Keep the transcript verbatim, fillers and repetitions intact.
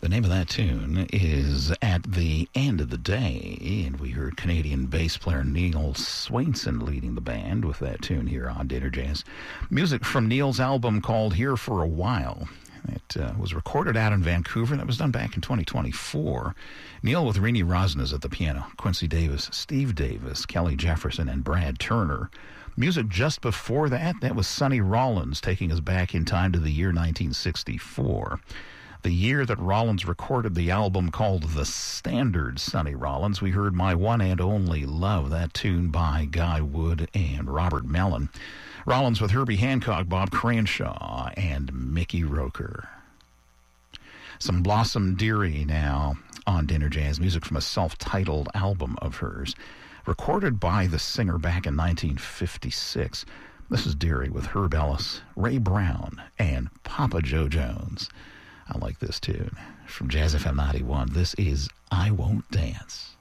name of that tune is At the End of the Day, and we heard Canadian bass player Neil Swainson leading the band with that tune here on Dinner Jazz. Music from Neil's album called Here for a While. It uh, was recorded out in Vancouver. That was done back in twenty twenty-four. Neil with Renee Rosnes at the piano, Quincy Davis, Steve Davis, Kelly Jefferson, and Brad Turner. Music just before that, that was Sonny Rollins taking us back in time to the year nineteen sixty-four. The year that Rollins recorded the album called The Standard Sonny Rollins. We heard My One and Only Love, that tune by Guy Wood and Robert Mellon. Rollins with Herbie Hancock, Bob Cranshaw, and Mickey Roker. Some Blossom Dearie now on Dinner Jazz, music from a self-titled album of hers, recorded by the singer back in nineteen fifty-six. This is Dearie with Herb Ellis, Ray Brown, and Papa Joe Jones. I like this tune from Jazz F M ninety-one. This is I Won't Dance.